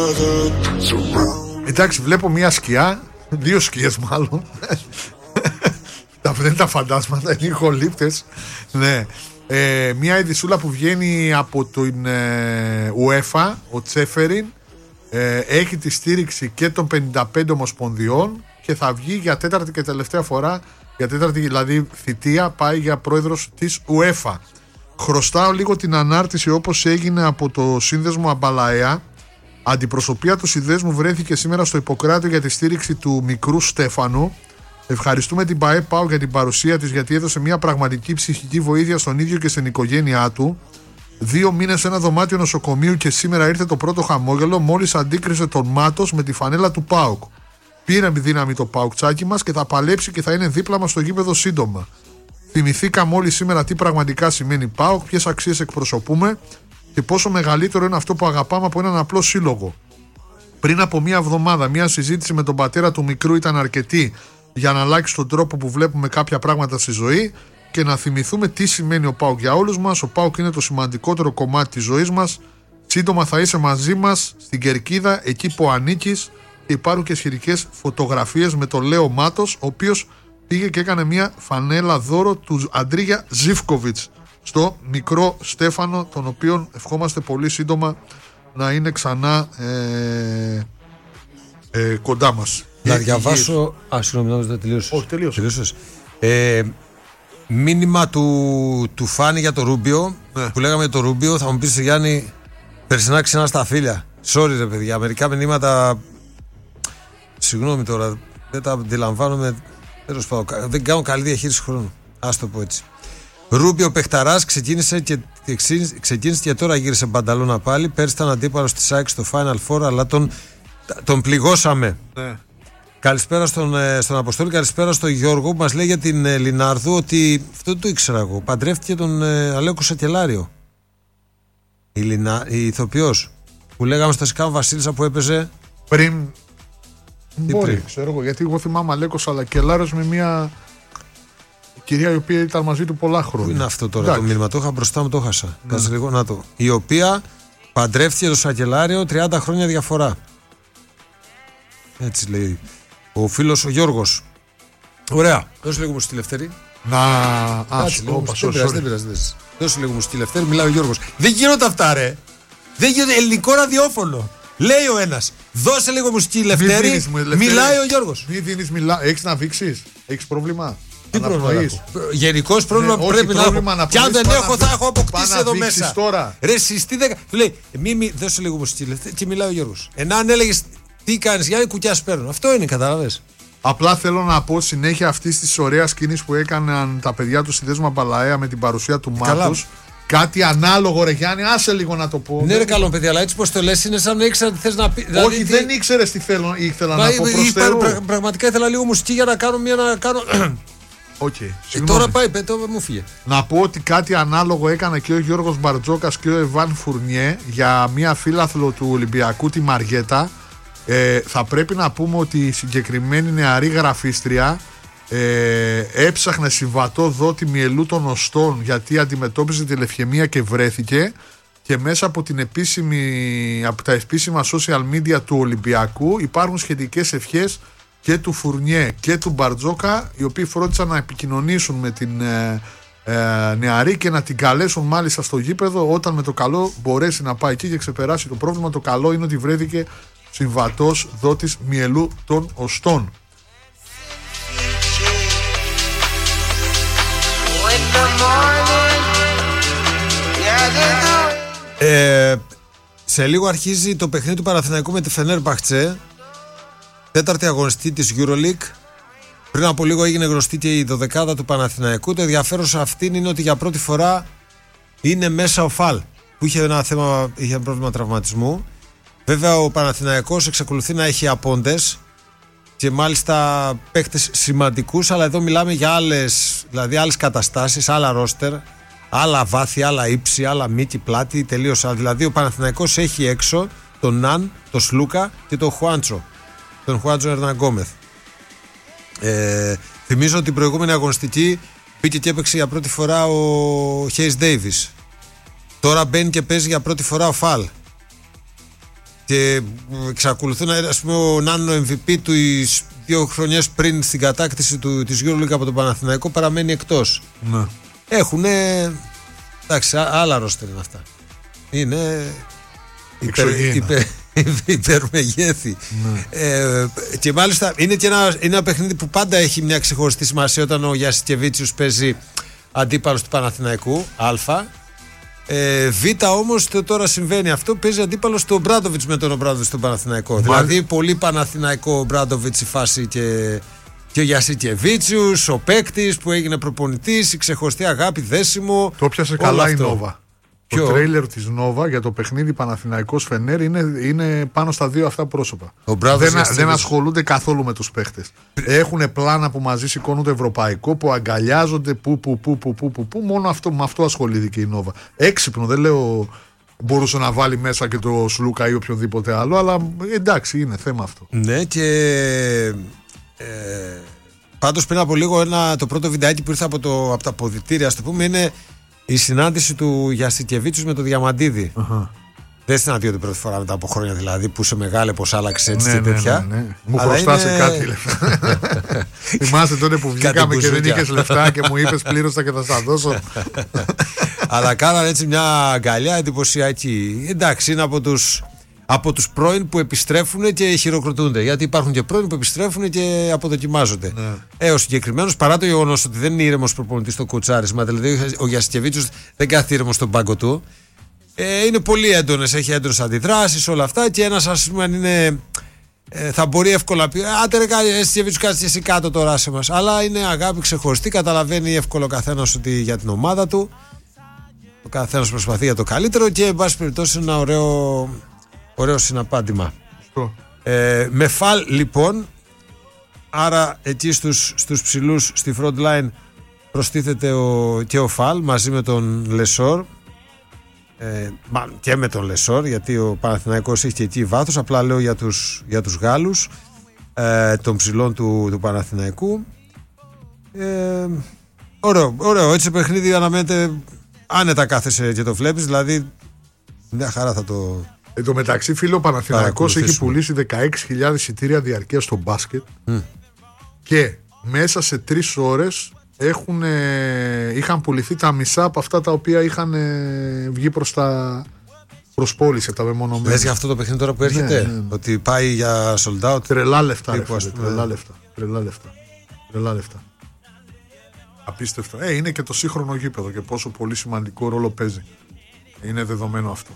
Εντάξει, βλέπω μία σκιά, δύο σκιές μάλλον. Δεν είναι τα φαντάσματα, είναι οι ηχολήπτες. Ναι. Μία ειδισούλα που βγαίνει από την UEFA, ο Τσέφεριν, έχει τη στήριξη και των 55 ομοσπονδιών και θα βγει για τέταρτη και τελευταία φορά, για τέταρτη δηλαδή θητεία, πάει για πρόεδρος της UEFA. Χρωστάω λίγο την ανάρτηση όπως έγινε από το σύνδεσμο Αμπαλαέα. Αντιπροσωπεία του συνδέσμου βρέθηκε σήμερα στο Ιπποκράτιο για τη στήριξη του μικρού Στέφανου. Ευχαριστούμε την ΠΑΕ ΠΑΟ για την παρουσία της, γιατί έδωσε μια πραγματική ψυχική βοήθεια στον ίδιο και στην οικογένειά του. 2 μήνες σε ένα δωμάτιο νοσοκομείου και σήμερα ήρθε το πρώτο χαμόγελο μόλις αντίκρισε τον Μάτος με τη φανέλα του ΠΑΟΚ. Πήρε δύναμη το ΠΑΟΚτσάκι μας και θα παλέψει και θα είναι δίπλα μας στο γήπεδο σύντομα. Θυμηθήκαμε όλοι σήμερα τι πραγματικά σημαίνει ΠΑΟΚ, ποιες αξίες εκπροσωπούμε και πόσο μεγαλύτερο είναι αυτό που αγαπάμε από έναν απλό σύλλογο. Πριν από μία εβδομάδα, μία συζήτηση με τον πατέρα του μικρού ήταν αρκετή για να αλλάξει τον τρόπο που βλέπουμε κάποια πράγματα στη ζωή και να θυμηθούμε τι σημαίνει ο ΠΑΟΚ για όλους μας. Ο ΠΑΟΚ είναι το σημαντικότερο κομμάτι της ζωής μας. Σύντομα θα είσαι μαζί μας στην Κερκίδα, εκεί που ανήκεις, και υπάρχουν και σχετικές φωτογραφίες με τον Λέο Μάτος, ο οποίος πήγε και έκανε μια φανέλα δώρο του Αντρίγια Ζίβκοβιτς στο μικρό Στέφανο, τον οποίον ευχόμαστε πολύ σύντομα να είναι κοντά μας. Να διαβάσω. Συγγνώμη, δεν τελείωσες. Όχι, τελείωσες. Μήνυμα του Φάνη για το Ρούμπιο, που λέγαμε το Ρούμπιο. Θα μου πεις, Γιάννη, περσινά ξενά στα φίλια. Sorry ρε παιδιά, μερικά μηνύματα, συγγνώμη τώρα, δεν τα αντιλαμβάνομαι. Δεν κάνω καλή διαχείριση χρόνου. Ας το πω έτσι. Ρούμπιο παιχταράς, ξεκίνησε και τώρα γύρισε μπανταλώνα πάλι. Πέρσι ήταν αντίπαλος της ΑΕΚ στο Final Four, αλλά τον πληγώσαμε. Ναι. Καλησπέρα στον Αποστόλη, καλησπέρα στον Γιώργο που μας λέει για την Λινάρδου ότι αυτό το ήξερα εγώ. Παντρεύτηκε τον Αλέκο Σακελάριο. Η ηθοποιός που λέγαμε στο Σκάμ Βασίλισσα που έπαιζε πριν. Μπορεί, ξέρω εγώ, γιατί εγώ θυμάμαι Αλέκος Σακελάριος με μια κυρία η οποία ήταν μαζί του πολλά χρόνια. Πού είναι αυτό τώρα? Εντάξει. Το μήνυμα το είχα μπροστά μου, το χάσα. Κάτσε λίγο να το. Η οποία παντρεύτηκε τον Σακελάριο, 30 χρόνια διαφορά. Έτσι λέει ο φίλος ο Γιώργος. Ωραία. Δώσε λίγο μουσική Λευτέρη. Δεν πειράζει. Δώσε λίγο μουσική Λευτέρη, μιλάει ο Γιώργος. Δεν γίνονται αυτά, ρε. Δεν γίνονται. Ελληνικό ραδιόφωνο. Λέει ο ένας. Δώσε λίγο μουσική Λευτέρη. Μιλάει ο Γιώργος. Μη δίνεις, έχεις να βήξεις. Έχεις πρόβλημα. Τι πρόβλημα? Γενικώς πρόβλημα που πρέπει να έχω. Και αν δεν έχω, θα έχω αποκτήσει εδώ μέσα. Ρε, συστή 10. Του λέει, δώσε λίγο μουσική Λευτέρη. Και μιλάει ο Γιώργος. Αν έλεγες τι κάνεις, Γιάννη, κουκιά παίρνω. Αυτό είναι, κατάλαβες. Απλά θέλω να πω συνέχεια αυτή τη ωραία κίνηση που έκαναν τα παιδιά του συνδέσμου Αμπαλαέα με την παρουσία του Μάτους. Κάτι ανάλογο, ρε Γιάννη, άσε λίγο να το πω. Ναι, ρε καλό παιδί, αλλά έτσι πως το λες είναι σαν να ήξερα τι θες να πει. Δηλαδή, όχι, δεν ήξερες τι ήθελα να πω προς Θεού. Πραγματικά ήθελα λίγο μουσική για να κάνω μια. Τώρα πάει, μου φύγε. Να πω ότι κάτι ανάλογο έκανε και ο Γιώργος Μπαρτζόκας και ο Εβάν Φουρνιέ για μια φίλαθλο του Ολυμπιακού, τη Μαριέτα. Θα πρέπει να πούμε ότι η συγκεκριμένη νεαρή γραφίστρια έψαχνε συμβατό δότη μυελού των οστών γιατί αντιμετώπιζε τη λευχαιμία και βρέθηκε, και μέσα από τα επίσημα social media του Ολυμπιακού υπάρχουν σχετικές ευχές και του Φουρνιέ και του Μπαρτζόκα, οι οποίοι φρόντισαν να επικοινωνήσουν με την νεαρή και να την καλέσουν μάλιστα στο γήπεδο όταν με το καλό μπορέσει να πάει εκεί και ξεπεράσει το πρόβλημα. Το καλό είναι ότι βρέθηκε συμβατός δότης μυελού των οστών. Σε λίγο αρχίζει το παιχνίδι του Παναθηναϊκού με τη Φενέρμπαχτσε, τέταρτη αγωνιστή της EuroLeague. Πριν από λίγο έγινε γνωστή και η 12η του Παναθηναϊκού. Το ενδιαφέρον σε αυτήν είναι ότι για πρώτη φορά είναι μέσα ο Φαλ, που είχε είχε πρόβλημα τραυματισμού. Βέβαια ο Παναθηναϊκός εξακολουθεί να έχει απόντες και μάλιστα παίχτες σημαντικούς, αλλά εδώ μιλάμε για άλλες καταστάσεις, άλλα ρόστερ, άλλα βάθη, άλλα ύψη, άλλα μήκη, πλάτη, τελείως. Δηλαδή ο Παναθηναϊκός έχει έξω τον Ναν, τον Σλούκα και τον Χουάντσο, τον Χουάντσο Ερναγκόμεθ. Θυμίζω ότι την προηγούμενη αγωνιστική μπήκε και έπαιξε για πρώτη φορά ο Χέις Ντέιβις. Τώρα μπαίνει και παίζει για πρώτη φορά ο Φαλ. Και εξακολουθεί να είναι, ας πούμε, να είναι ο MVP του 2 χρονιές πριν στην κατάκτηση της EuroLeague από τον Παναθηναϊκό, παραμένει εκτός. Ναι. Έχουνε. Εντάξει, άλλα ρόστερ είναι αυτά. Είναι. Υπερμεγέθη. Ναι. Και μάλιστα είναι και ένα παιχνίδι που πάντα έχει μια ξεχωριστή σημασία όταν ο Γιασικεβίτσιους παίζει αντίπαλος του Παναθηναϊκού, Α. Β όμως τώρα συμβαίνει αυτό, παίζει αντίπαλος του Ομπράντοβιτς με τον Ομπράντοβιτς στον Παναθηναϊκό. Δηλαδή πολύ Παναθηναϊκό Ομπράντοβιτς η φάση και ο Γιασικεβίτσιους, ο παίκτης που έγινε προπονητής, η ξεχωριστή αγάπη, δέσιμο. Το πιάσε καλά η Νόβα. Το τρέιλερ της Νόβα για το παιχνίδι Παναθηναϊκός Φενέρ είναι πάνω στα 2 αυτά πρόσωπα. Δεν ασχολούνται καθόλου με τους παίχτες. Έχουν πλάνα που μαζί σηκώνουν το ευρωπαϊκό, που αγκαλιάζονται, που μόνο αυτό, με αυτό ασχολήθηκε η Νόβα. Έξυπνο, δεν λέω μπορούσε να βάλει μέσα και το Σλούκα ή οποιονδήποτε άλλο, αλλά εντάξει, είναι θέμα αυτό. Ναι, και πάντως πριν από λίγο το πρώτο βιντεάκι που ήρθε από τα αποδυτήρια, ας το πούμε, είναι η συνάντηση του Γιασικεβίτσιους με τον Διαμαντίδη. Δεν συναντιόνται πρώτη φορά μετά από χρόνια, δηλαδή, που σε μεγάλε πως άλλαξε έτσι και τέτοια. Ναι. Μου χρωστάσε κάτι λεφτά. Θυμάσαι τότε που βγήκαμε και δεν είχες λεφτά και μου είπες πλήρωσα και θα στα δώσω. Αλλά κάνανε έτσι μια αγκαλιά εντυπωσιακή. Εντάξει, είναι από τους πρώην που επιστρέφουν και χειροκροτούνται. Γιατί υπάρχουν και πρώην που επιστρέφουν και αποδοκιμάζονται. Ο συγκεκριμένος, παρά το γεγονός ότι δεν είναι ήρεμος προπονητής στο κουτσάρισμα, δηλαδή ο Γιασικεβίτσιους δεν κάθεται ήρεμος στον πάγκο του, είναι πολύ έντονες, έχει έντονες αντιδράσεις, όλα αυτά. Και ένας, ας πούμε, αν είναι. Θα μπορεί εύκολα να πει: άντε ρε, Γιασικεβίτσιους, κάτσε εσύ κάτω τώρα σε μας. Αλλά είναι αγάπη ξεχωριστή, καταλαβαίνει εύκολο ο καθένας ότι για την ομάδα του. Ο καθένας προσπαθεί για το καλύτερο και, εν πάση περιπτώσει, ένα ωραίο συναπάντημα. Με φαλ λοιπόν, άρα εκεί στους ψηλούς στη front line προστίθεται και ο Φαλ μαζί με τον Λεσόρ, και με τον Λεσόρ, γιατί ο Παναθηναϊκός έχει και εκεί βάθος. Απλά λέω για τους Γάλλους των ψηλών του Παναθηναϊκού. Ωραίο, έτσι παιχνίδι αναμένεται άνετα, κάθεσαι και το βλέπεις, δηλαδή μια χαρά θα το. Εν τω μεταξύ, φίλο, ο Παναθηναϊκός έχει πουλήσει 16.000 εισιτήρια διαρκείας στο μπάσκετ και μέσα σε 3 ώρες είχαν πουληθεί τα μισά από αυτά τα οποία είχαν βγει προς πώληση, τα μεμονωμένα. Λες για αυτό το παιχνίδι τώρα που έρχεται, ναι. Ότι πάει για sold out. Τρελά λεφτά, τρελά λεφτά. Απίστευτο. Είναι και το σύγχρονο γήπεδο και πόσο πολύ σημαντικό ρόλο παίζει. Είναι δεδομένο αυτό.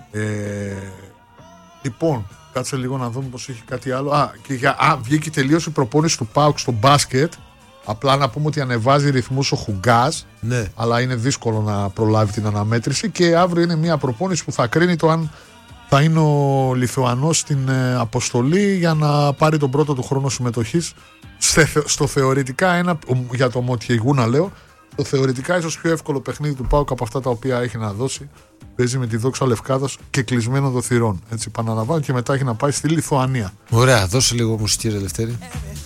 Λοιπόν, κάτσε λίγο να δούμε πως έχει κάτι άλλο. Βγήκε τελείως η προπόνηση του ΠΑΟΚ στο μπάσκετ. Απλά να πούμε ότι ανεβάζει ρυθμούς ο Χουγκάς, ναι. Αλλά είναι δύσκολο να προλάβει την αναμέτρηση. Και αύριο είναι μια προπόνηση που θα κρίνει το αν θα είναι ο Λιθουανός στην αποστολή για να πάρει τον πρώτο του χρόνο συμμετοχής στο θεωρητικά για το Μοτιεγούνα λέω, το θεωρητικά ίσως πιο εύκολο παιχνίδι του ΠΑΟΚ από αυτά τα οποία έχει να δώσει. Παίζει με τη Δόξα Λευκάδας και κλεισμένο των θυρών. Έτσι, επαναλαμβάνω, και μετά έχει να πάει στη Λιθουανία. Ωραία, δώσε λίγο μουσική, ρε Λευτέρη.